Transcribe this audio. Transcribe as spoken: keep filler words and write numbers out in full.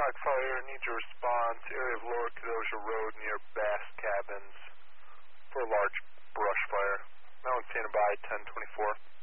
Black Fire, need your response. Area of Lower Kedosia Road near Bass Cabins for a large brush fire. Now standing by ten twenty-four.